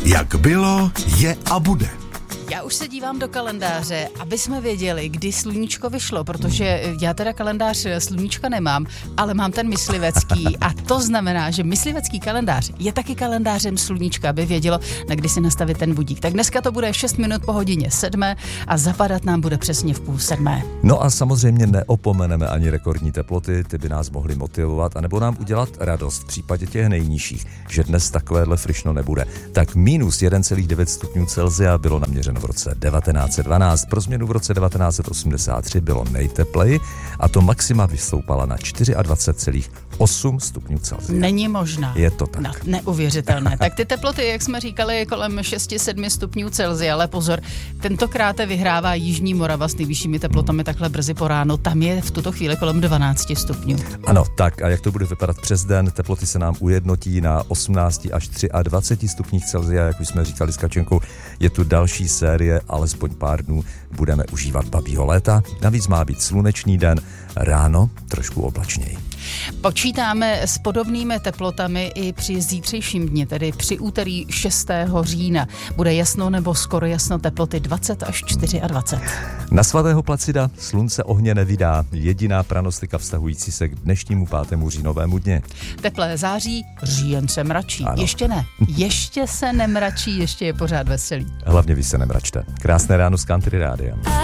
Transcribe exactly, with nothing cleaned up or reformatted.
Jak bylo, je a bude. Já už se dívám do kalendáře, aby jsme věděli, kdy sluníčko vyšlo, protože já teda kalendář sluníčka nemám, ale mám ten myslivecký a to znamená, že myslivecký kalendář je taky kalendářem sluníčka, aby vědělo, na kdy si nastavit ten budík. Tak dneska to bude šest minut po hodině sedmé a zapadat nám bude přesně v půl sedmé. No a samozřejmě neopomeneme ani rekordní teploty, ty by nás mohly motivovat, anebo nám udělat radost v případě těch nejnižších, že dnes takovéhle frišno nebude. Tak minus jedna celá devět stupňů Celsia bylo naměřeno v roce devatenáct set dvanáct, pro změnu v roce devatenáct set osmdesát tři bylo nejtepleji a to maxima vystoupala na dvacet čtyři celá osm stupňů Celsia. Není možná. Je to tak. No, neuvěřitelné. Tak ty teploty, jak jsme říkali, je kolem šest sedm stupňů Celsia, ale pozor, tentokrát vyhrává Jižní Morava s nejvyššími teplotami takhle brzy po ránu. Tam je v tuto chvíli kolem dvanáct stupňů. Ano, tak a jak to bude vypadat přes den? Teploty se nám ujednotí na osmnáct až dvacet tři stupních Celsia, jak už jsme říkali s Kačenkou. Je tu další série, alespoň pár dnů budeme užívat babího léta. Navíc má být slunečný den, ráno trošku oblačněji. Počítáme s podobnými teplotami i při zítřejším dni, tedy při úterý šestého října. Bude jasno nebo skoro jasno, teploty dvacet až dvacet čtyři. Na svatého Placida slunce ohně nevydá, jediná pranostika vztahující se k dnešnímu pátému říjnovému dně. Teplé září, říjen se mračí. Ano. Ještě ne, ještě se nemračí, ještě je pořád veselý. Hlavně vy se nemračte. Krásné ráno z Country Rádia.